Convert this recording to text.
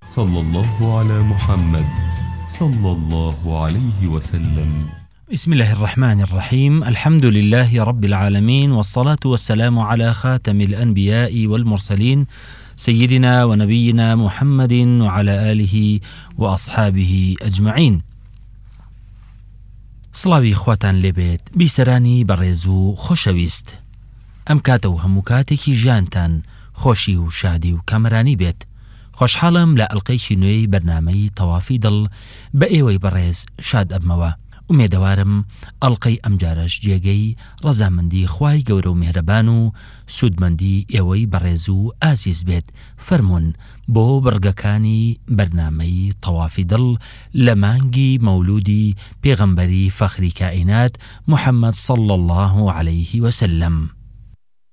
صلى الله على محمد صلى الله عليه وسلم. بسم الله الرحمن الرحيم. الحمد لله رب العالمين، والصلاة والسلام على خاتم الأنبياء والمرسلين سيدنا ونبينا محمد وعلى آله وأصحابه أجمعين. سڵاوی خواتان لێبێت بیسەرانی بەڕێز و خۆشەویست. ئەم کاتە و هەموو کاتێکی ژیانتان خۆشی و شادی و کامرانی بێت. خۆشحاڵم لە ئەڵقەیەکی نوێی بەرنامەی تەوافی دڵ بە ئێوەی بەڕێز شاد ئەبمەوە. ومێدەوارم ئەڵقەی ئەمجارەش جێگەی ڕەزامەندی خوای گەورە و میهرەبان و سوودمەندی ئێوەی بەڕێز و ئازیز بێت. فەرموون بۆ بڕگەکانی بەرنامەی تەوافی دڵ لە مانگی مەولودی پێغەمبەری فەخری کائینات محەممەد صلی الله عليه وسلم.